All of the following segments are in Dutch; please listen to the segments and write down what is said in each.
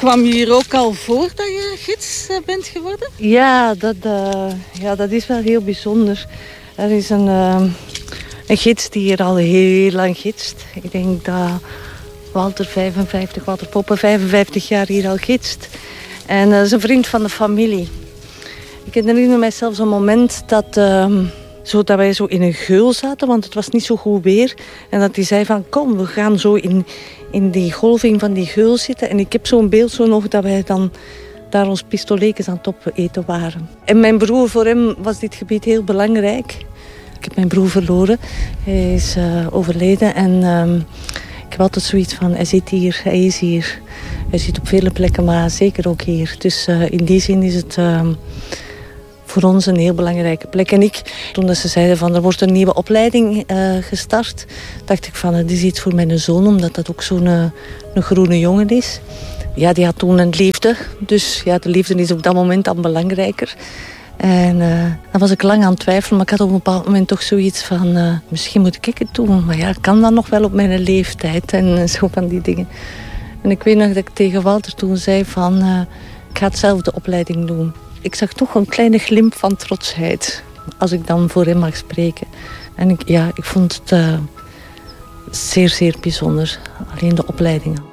Kwam je hier ook al voor dat je gids bent geworden? Ja, dat is wel heel bijzonder. Er is een gids die hier al heel lang gidst. Ik denk dat Walter Poppen 55 jaar hier al gidst. En dat is een vriend van de familie. Ik herinner mij zelfs een moment dat wij zo in een geul zaten, want het was niet zo goed weer. En dat hij zei van, kom, we gaan zo in die golving van die geul zitten. En ik heb zo'n beeld zo nog dat wij dan daar ons pistolekens aan het opeten waren. En mijn broer, voor hem was dit gebied heel belangrijk. Ik heb mijn broer verloren. Hij is overleden en ik heb altijd zoiets van, hij zit hier, hij is hier. Hij zit op vele plekken, maar zeker ook hier. Dus in die zin is het voor ons een heel belangrijke plek. En toen ze zeiden van, er wordt een nieuwe opleiding gestart, dacht ik van, het is iets voor mijn zoon, omdat dat ook zo'n een groene jongen is. Ja, die had toen een liefde. Dus ja, de liefde is op dat moment dan belangrijker. En dan was ik lang aan het twijfelen, maar ik had op een bepaald moment toch zoiets van, misschien moet ik het doen. Maar ja, kan dat nog wel op mijn leeftijd en zo van die dingen. En ik weet nog dat ik tegen Walter toen zei van, ik ga hetzelfde opleiding doen. Ik zag toch een kleine glimp van trotsheid, als ik dan voor hem mag spreken. En ik vond het zeer, zeer bijzonder, alleen de opleidingen.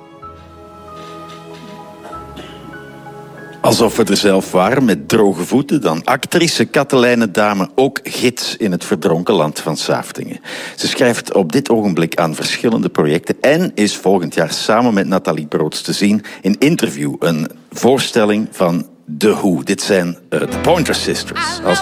Alsof we er zelf waren, met droge voeten, dan actrice Katelijne Dame, ook gids in het verdronken land van Saaftingen. Ze schrijft op dit ogenblik aan verschillende projecten en is volgend jaar samen met Nathalie Broods te zien in Interview, een voorstelling van The Who. Dit zijn de Pointer Sisters.